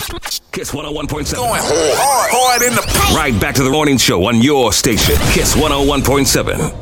Kiss 101.7. Going hard in the paint. Right back to the morning show on your station. Kiss 101.7.